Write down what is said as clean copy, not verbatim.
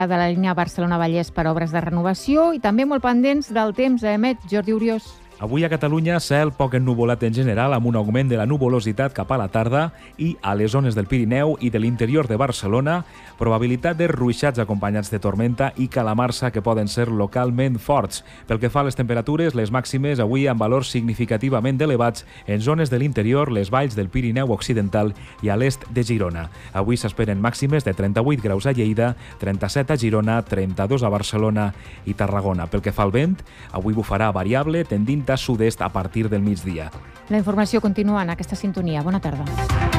de la línia Barcelona-Vallès per obres de renovació i també molt pendents del temps, emet Jordi Uriós. Avui a Catalunya, cel poc ennuvolat en general, amb un augment de la nuvolositat cap a la tarda i a les zones del Pirineu i de l'interior de Barcelona, probabilitat de ruixats acompanyats de tormenta i calamarsa que poden ser localment forts. Pel que fa a les temperatures, les màximes avui amb valors significativament elevats en zones de l'interior, les valls del Pirineu Occidental i a l'est de Girona. Avui s'esperen màximes de 38 graus a Lleida, 37 a Girona, 32 a Barcelona i Tarragona. Pel que fa al vent, avui bufarà variable, tendint a sud-est a partir del migdia. La informació continua en aquesta sintonia. Bona tarda.